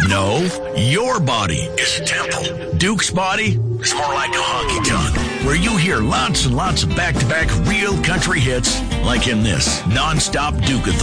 No, your body is a temple. Duke's body is more like a honky tonk, where you hear lots and lots of back-to-back real country hits, like in this non-stop Duke-a-thon.